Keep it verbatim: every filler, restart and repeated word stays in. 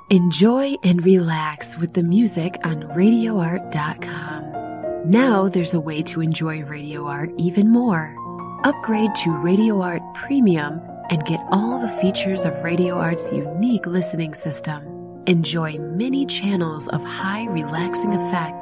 Enjoy and relax with the music on radio art dot com. Now there's a way to enjoy Radio Art even more. Upgrade to Radio Art Premium and get all the features of Radio Art's unique listening system. Enjoy many channels of high relaxing effects